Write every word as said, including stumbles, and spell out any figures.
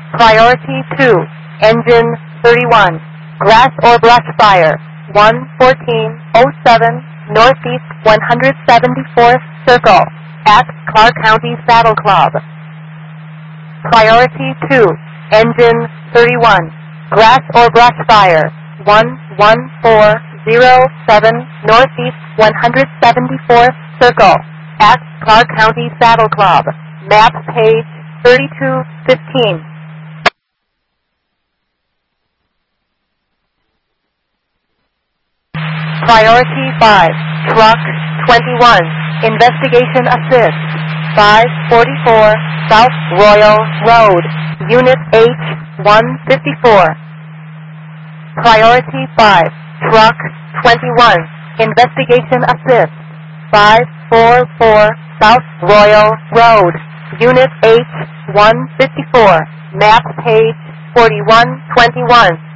Priority two, engine thirty-one, grass or brush fire, one fourteen oh seven Northeast one hundred seventy-fourth Circle, at Clark County Saddle Club. Priority two, engine thirty-one, grass or brush fire, one one four oh seven Northeast one hundred seventy-fourth Circle, at Clark County Saddle Club. Map page thirty-two fifteen. Priority five, truck twenty-one, investigation assist, five forty-four South Royal Road, Unit H one fifty-four. Priority five, truck twenty-one, investigation assist, five forty-four South Royal Road, Unit H one fifty-four, map page forty-one twenty-one.